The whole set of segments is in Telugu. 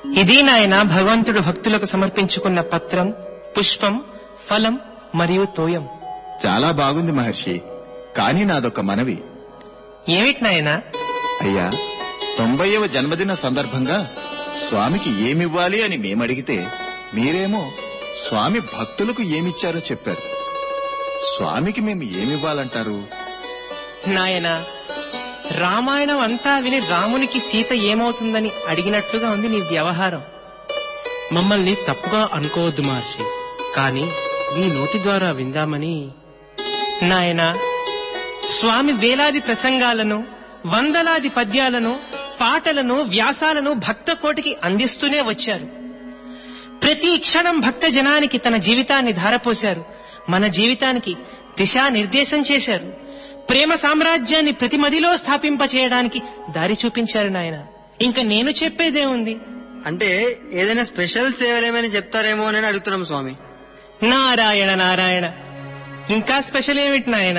ఇది నాయన భగవంతుడు భక్తులకు సమర్పించుకున్న పత్రం, పుష్పం, ఫలం మరియు తోయం. చాలా బాగుంది మహర్షి. కానీ నాదొక మనవి. ఏమిటి నాయనా? అయ్యా, 90వ జన్మదిన సందర్భంగా స్వామికి ఏమివ్వాలి అని మేమడిగితే మీరేమో స్వామి భక్తులకు ఏమిచ్చారో చెప్పారు. స్వామికి మేము ఏమివ్వాలంటారు? నాయనా, రామాయణం అంతా విని రామునికి సీత ఏమవుతుందని అడిగినట్లుగా ఉంది నీ వ్యవహారం. మమ్మల్ని తప్పుగా అనుకోవద్దు మహర్షి, కానీ మీ నోటి ద్వారా విందామని. నాయనా, స్వామి వేలాది ప్రసంగాలను, వందలాది పద్యాలను, పాటలను, వ్యాసాలను భక్త కోటికి అందిస్తూనే వచ్చారు. ప్రతి క్షణం భక్త జనానికి తన జీవితాన్ని ధారపోశారు. మన జీవితానికి దిశానిర్దేశం చేశారు. ప్రేమ సామ్రాజ్యాన్ని ప్రతి మదిలో స్థాపింపచేయడానికి దారి చూపించారు నాయన. ఇంకా నేను చెప్పేదేముంది? అంటే ఏదైనా స్పెషల్ సేవలేమని చెప్తారేమో అని అడుగుతున్నాం స్వామి. నారాయణ నారాయణ, ఇంకా స్పెషల్ ఏమిటి నాయన?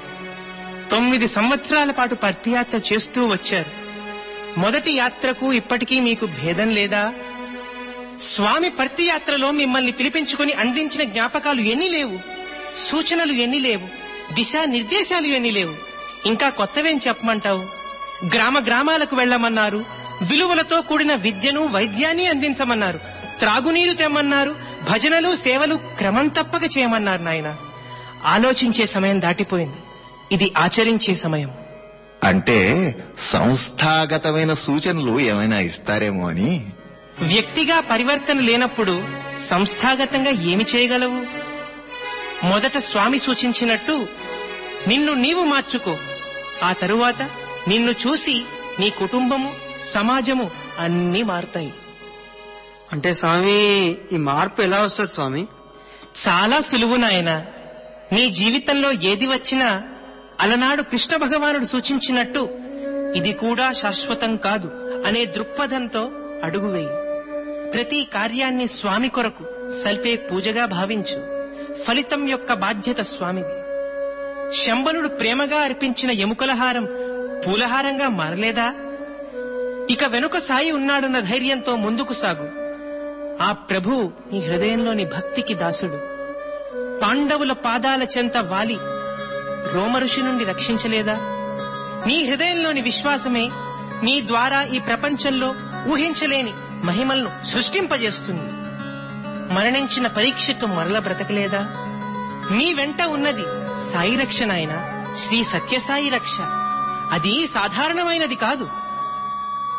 9 సంవత్సరాల పాటు పర్తియాత్ర చేస్తూ వచ్చారు. మొదటి యాత్రకు ఇప్పటికీ మీకు భేదం లేదా? స్వామి పర్తియాత్రలో మిమ్మల్ని పిలిపించుకుని అందించిన జ్ఞాపకాలు ఎన్ని లేవు, సూచనలు ఎన్ని లేవు, దిశానిర్దేశాలు ఎన్ని లేవు. ఇంకా కొత్తవేం చెప్పమంటావు? గ్రామ గ్రామాలకు వెళ్లమన్నారు, విలువలతో కూడిన విద్యను, వైద్యాన్ని అందించమన్నారు, త్రాగునీరు తెమ్మన్నారు, భజనలు, సేవలు క్రమం తప్పక చేయమన్నారు. నాయన, ఆలోచించే సమయం దాటిపోయింది. ఇది ఆచరించే సమయం. అంటే సంస్థాగతమైన సూచనలు ఏమైనా ఇస్తారేమో అని. వ్యక్తిగా పరివర్తన లేనప్పుడు సంస్థాగతంగా ఏమి చేయగలవు? మొదట స్వామి సూచించినట్టు నిన్ను నీవు మార్చుకో. ఆ తరువాత నిన్ను చూసి నీ కుటుంబము, సమాజము అన్నీ మారుతాయి. అంటే స్వామి, ఈ మార్పు ఎలా వస్తుంది స్వామి? చాలా సులువు నాయన. నీ జీవితంలో ఏది వచ్చినా అలనాడు కృష్ణ భగవానుడు సూచించినట్టు ఇది కూడా శాశ్వతం కాదు అనే దృక్పథంతో అడుగువేయి. ప్రతి కార్యాన్ని స్వామి కొరకు సల్పే పూజగా భావించు. ఫలితం యొక్క బాధ్యత స్వామిది. శంబనుడు ప్రేమగా అర్పించిన ఎముకలహారం పూలహారంగా మారలేదా? ఇక వెనుక సాయి ఉన్నాడన్న ధైర్యంతో ముందుకు సాగు. ఆ ప్రభు నీ హృదయంలోని భక్తికి దాసుడు. పాండవుల పాదాల చెంత వాలి రోమఋషి నుండి రక్షించలేదా? నీ హృదయంలోని విశ్వాసమే నీ ద్వారా ఈ ప్రపంచంలో ఊహించలేని మహిమలను సృష్టింపజేస్తుంది. మరణించిన పరీక్షతో మరల బ్రతకలేదా? నీ వెంట ఉన్నది సాయి రక్ష నాయన, శ్రీ సత్యసాయి రక్ష. అది సాధారణమైనది కాదు.